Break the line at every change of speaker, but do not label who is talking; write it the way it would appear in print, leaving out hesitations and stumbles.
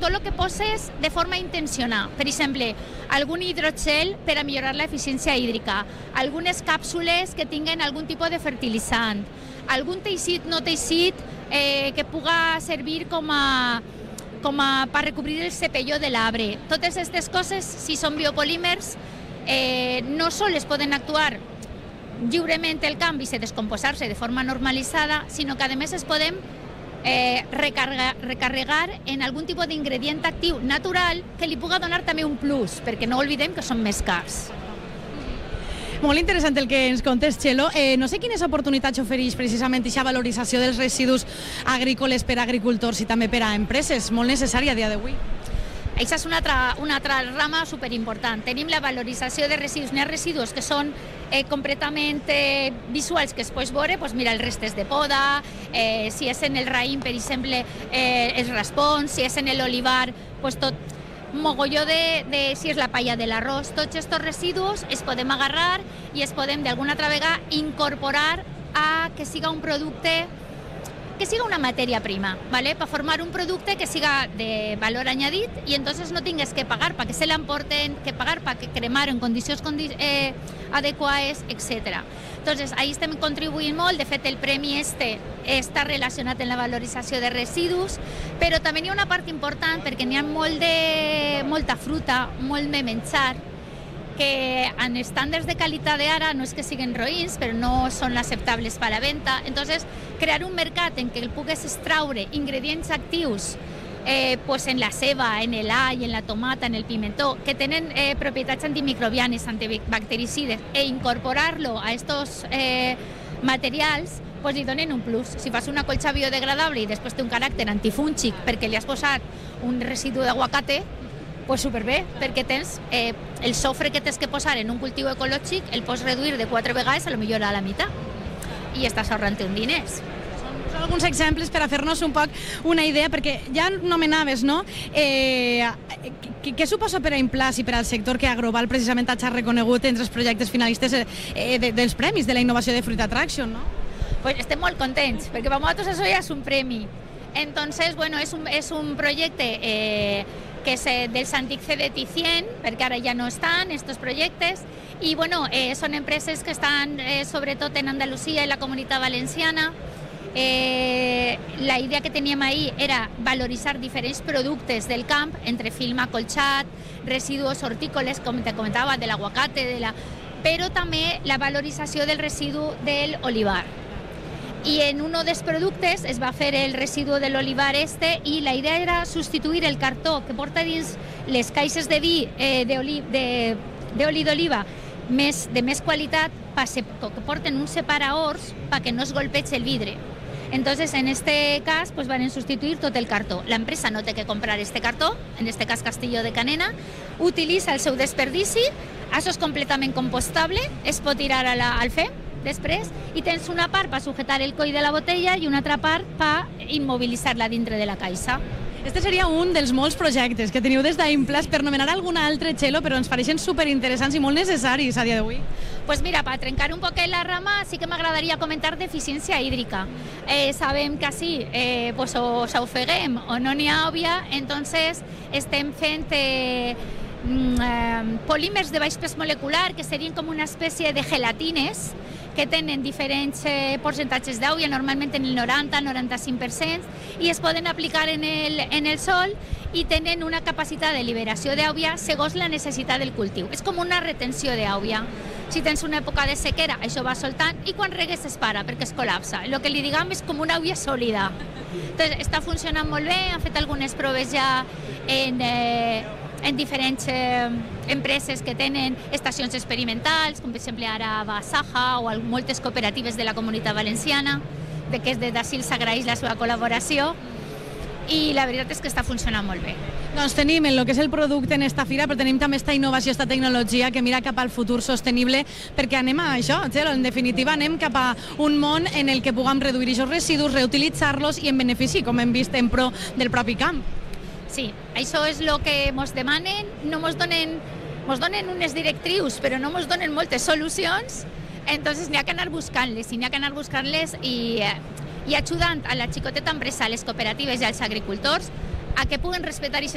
tot el que poses de forma intencionada. Per exemple, algun hidrogel per a millorar l'eficiència hídrica, algunes càpsules que tinguen algun tipus de fertilitzant, algun teixit no teixit que puga servir per recobrir el cepelló de l'arbre. Totes aquestes coses, si són biopolímers, no sols poden actuar lliurement el camp i descomposar-se de forma normalitzada, sinó que a més es poden recarregar en algun tipus d'ingredient actiu natural que li puga donar també un plus, perquè no oblidem que són més cars.
Molt interessant el que ens contes, Txelo. No sé quines oportunitats ofereix precisament aquesta valorització dels residus agrícoles per a agricultors i també per a empreses, molt necessària a dia d'avui.
Això és una altra rama superimportant. Tenim la valorització de residus. N'hi ha residus que són completament visuals, que es pot veure, mira, els restes de poda, si és en el raïm, per exemple, els raspons, si és en l'olivar, tot mogolló si és la palla de l'arròs. Tots aquests residus es podem agarrar i es podem d'alguna altra vegada incorporar a que siga un producte, que siga una matèria prima, ¿vale? Per formar un producte que siga de valor añadit i entonces no tingues que pagar perquè se l'emporten, que pagar perquè cremar en condicions adequades, etc. Entonces, ahí estem contribuint molt. De fet, el premi està relacionat amb la valorització de residus, però també hi ha una part important perquè n'hi ha molta fruta, molt de menjar, que en estàndards de qualitat d'ara no és que siguin roïns, però no són acceptables per a la venda. Entonces, crear un mercat en què el pugues extraure ingredients actius en la ceba, en l'all, en la tomata, en el pimentó, que tenen propietats antimicrobianes, antibactericides, e incorporar-lo a estos materials, li donen un plus. Si fas una colxa biodegradable i després té un caràcter antifúngic perquè li has posat un residu d'aguacate, superbé, perquè tens el sofre que tens que posar en un cultiu ecològic, el pots reduir de 4 vegades, a lo millor a la meitat, i estàs ahorrant-te un diners.
Són alguns exemples per a fer-nos un poc una idea, perquè ja nomenaves, no? Què suposa per a Implàs i per al sector que Agroval precisament hagi reconegut entre els projectes finalistes dels premis de la innovació de Fruit Attraction, no?
Estem molt contents, perquè per nosaltres això ja és un premi. Entonces, és un projecte que és dels antics CDT100, perquè ara ja no estan estos projectes, i són empreses que estan sobretot en Andalusia i la Comunitat Valenciana. La idea que teníem ahir era valoritzar diferents productes del camp, entre film acolxat, residus hortícoles, com te comentava, de l'aguacate, però també la valorització del residu de l'olivar. I en un dels productes es va fer el residu de l'olivar i la idea era substituir el cartó que porta dins les caixes de vi d'oli d'oliva de més qualitat, que porten uns separaors perquè no es golpeig el vidre. Entonces, en este cas, van substituir tot el cartó. L'empresa no té que comprar este cartó, en este cas Castelló de Canena, utilitza el seu desperdici, això és completament compostable, es pot tirar al FEM després, i tens una part per sujetar el coll de la botella i una altra part per immobilitzar-la dintre de la caixa.
Este seria un dels molts projectes que teniu des d'Implàs, per nomenar algun altre, Txelo, però ens pareixen superinteressants i molt necessaris a dia d'avui.
Mira, per trencar un poc la rama, sí que m'agradaria comentar d'eficiència hídrica. Sabem que sí, o s'ofeguem o no n'hi ha òbvia, entonces estem fent polímers de baix pes molecular, que serien com una espècie de gelatines, que tenen diferents percentatges d'àuia, normalment en el 90-95%, i es poden aplicar en el sol i tenen una capacitat de liberació d'àuia segons la necessitat del cultiu. És com una retenció d'àuia. Si tens una època de sequera, això va soltant, i quan regues es para, perquè es col·lapsa. El que li diguem és com una àuia sòlida. Entonces, està funcionant molt bé, han fet algunes proves ja en diferents empreses que tenen estacions experimentals, com per exemple ara va Saja o moltes cooperatives de la Comunitat Valenciana, que és d'ací s'agraeix la seva col·laboració, i la veritat és que està funcionant molt bé.
Doncs tenim el que és el producte en esta fira, però tenim també esta innovació, esta tecnologia que mira cap al futur sostenible, perquè anem a això, Txelo, en definitiva anem cap a un món en el que puguem reduir aquests residus, reutilitzar-los i en benefici, com hem vist, en pro del propi camp.
Sí, això és el que ens demanen, no ens donen unes directrius, però no ens donen moltes solucions, entonces n'hi ha que anar buscant-les, i ajudant a la xicoteta empresa, a les cooperatives i als agricultors a que puguen respectar